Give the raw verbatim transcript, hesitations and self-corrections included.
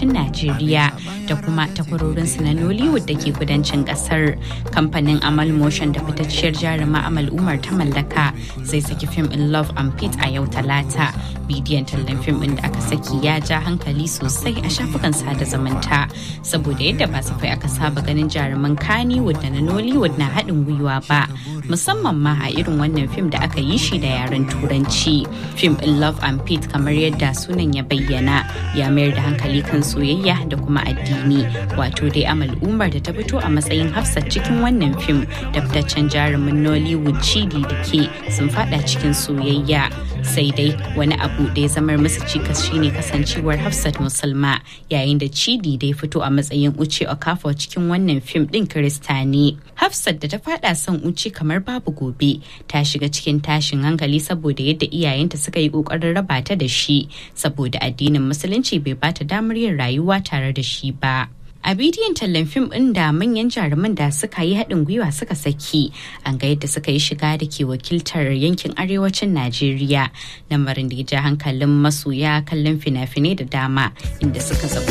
arewacin Najeriya da kuma takwarorinsu na Nollywood da ke kudancin kasar. Kamfanin Amal Motion da fitacciyar jaruma Amal Umar ta mallaka zai saki fim in Love and Pete a yau Talata. Bidiyon tallan fim ɗin da aka saki ya ja hankali sosai a shafukan sada zumunta saboda yadda ba safai aka saba ganin jaruman Kannywood da na Nollywood na haɗin gwiwa ba, musamman ma a irin wannan fim da aka yi shi da yaren Turanci. Fim in Love and Pete kamar yadda sunan ya bayyana ya mayar da hankali kan soyayya da kuma addini, wato dai Amal Umar da ta fito a matsayin Hafsat cikin wannan fim da fitaccen jarumin Nollywood Chidi Dike sun fada cikin soyayya. Sai dai wani abu da ya zamar musu cikas shine kasancewar Hafsat musulma, yayin da Chidi dai fito a matsayin Uche Okafor cikin wannan fim din Kirista ne. Hafsat da ta fada son Uche kamar babu gobe ta shiga cikin tashin hankali saboda yadda iyayenta suka yi kokarin raba ta da shi saboda addinin musulunci bai bata damar yin rayuwa tare da shi ba. A bidiyon tallan fim ɗin da manyan jaruman da suka yi haɗin gwiwa suka saki, an ga yadda suka yi shiga da ke wakiltar yankin arewacin Najeriya, lamarin da ya ja hankalin masoya kallon fina-finai da dama inda suka zaɓi